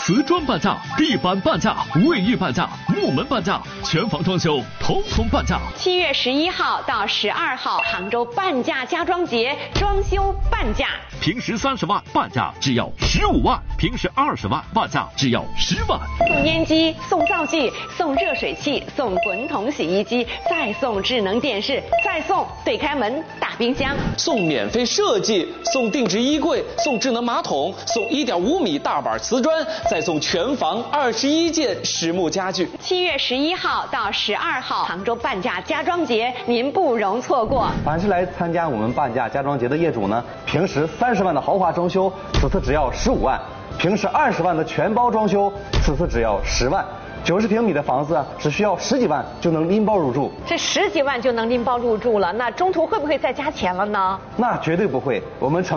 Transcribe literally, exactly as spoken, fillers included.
瓷砖半价，地板半价，卫浴半价，木门半价，全房装修统统半价。 七月十一号到十二号，杭州半价家装节，装修半价。 平时三十万半价只要十五万，平时二十万半价只要十万。 送烟机，送灶具，送热水器，送滚筒洗衣机，再送智能电视，再送对开门大冰箱， 送免费设计，送定制衣柜，送智能马桶，送一点五米大板瓷砖，再送全房二十一件实木家具。 七月十一号到十二号，杭州半价家装节，您不容错过。 凡是来参加我们半价家装节的业主呢，平时三十万的豪华装修，此次只要十五万；平时二十万的全包装修，此次只要十万。九十平米的房子只需要十几万就能拎包入住。 这十几万就能拎包入住了，那中途会不会再加钱了呢？ 那绝对不会，我们成